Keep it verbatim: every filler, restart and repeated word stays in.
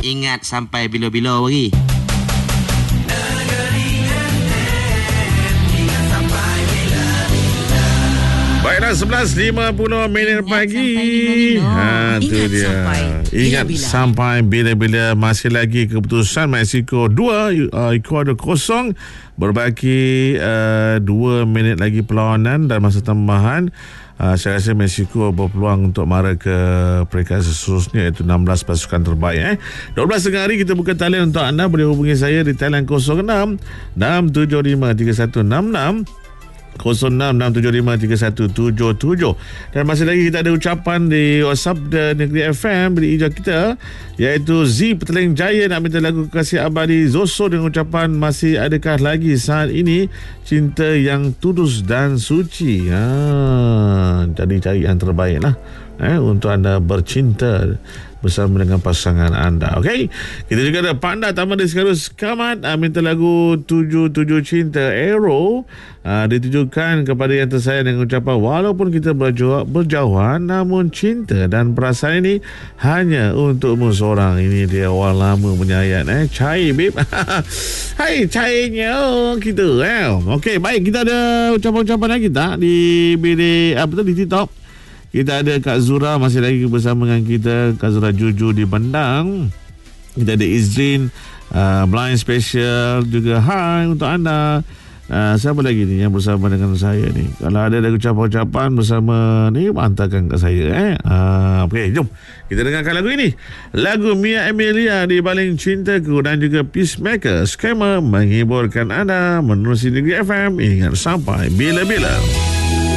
ingat sampai bila-bila lagi. Baiklah, sebelas lima puluh minit pagi. Ha, tu Ingat dia. sampai Ingat bila-bila. sampai bila-bila. Masih lagi keputusan Mexico dua, uh, Ecuador kosong. Berbaki uh, dua minit lagi perlawanan dan masa tambahan. Uh, saya rasa Mexico berpeluang untuk mara ke peringkat seterusnya, iaitu enam belas pasukan terbaik. Eh. dua belas tengah hari kita buka talian untuk anda. Boleh hubungi saya di talian kosong enam enam tujuh lima tiga satu enam enam kosong enam enam tujuh lima tiga satu tujuh tujuh. Dan masih lagi kita ada ucapan di WhatsApp The Negeri F M di ijaz kita, iaitu Z Petaling Jaya nak minta lagu Kasih Abadi Zoso dengan ucapan masih adakah lagi saat ini cinta yang tulus dan suci. Ha, jadi cari yang terbaik lah eh, untuk anda bercinta bersama dengan pasangan anda. Okey, kita juga ada Panda Taman Deskarus Kamat uh, minta lagu tujuh tujuh Cinta Arrow, uh, ditujukan kepada yang tersayang dengan ucapan walaupun kita berjauh, berjauhan namun cinta dan perasaan ini hanya untukmu seorang. Ini dia orang lama menyayat eh cair babe. Hai cairnya kita eh. Okey, baik, kita ada ucapan-ucapan lagi tak di bilik apa tu di TikTok. Kita ada Kak Zura masih lagi bersama dengan kita, Kak Zura Juju di Bandang. Kita ada Izrin uh, Blind Special juga. Hai untuk anda. Uh, siapa lagi ni yang bersama dengan saya ni? Kalau ada ada ucapan-ucapan bersama ni, hantarkan kat saya eh. Uh, Okey, jom kita dengarkan lagu ini. Lagu Mia Emilia di Baling Cintaku dan juga Peacemaker Scammer menghiburkan anda menerusi Negeri F M. Ingat sampai bila-bila.